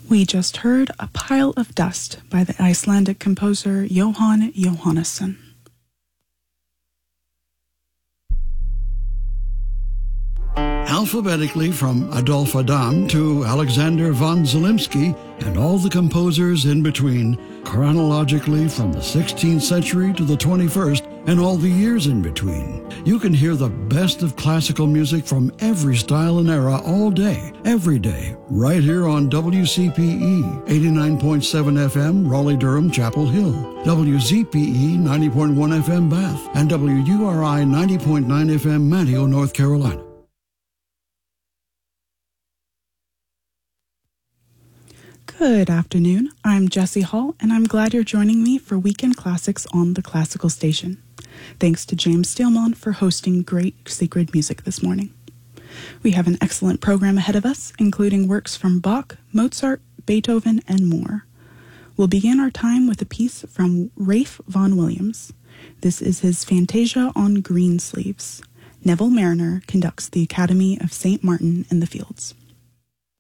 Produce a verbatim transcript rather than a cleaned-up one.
We just heard A Pile of Dust by the Icelandic composer Jóhann Jóhannesson. Alphabetically from Adolf Adam to Alexander von Zelensky and all the composers in between, chronologically from the sixteenth century to the twenty-first and all the years in between. You can hear the best of classical music from every style and era all day, every day, right here on W C P E eighty-nine point seven F M, Raleigh-Durham, Chapel Hill, W Z P E ninety point one F M, Bath, and W U R I ninety point nine F M, Manteo, North Carolina. Good afternoon. I'm Jessie Hall, and I'm glad you're joining me for Weekend Classics on the Classical Station. Thanks to James Steelman for hosting great sacred music this morning. We have an excellent program ahead of us, including works from Bach, Mozart, Beethoven, and more. We'll begin our time with a piece from Ralph Vaughan Williams. This is his Fantasia on Green Sleeves. Neville Mariner conducts the Academy of Saint Martin in the Fields.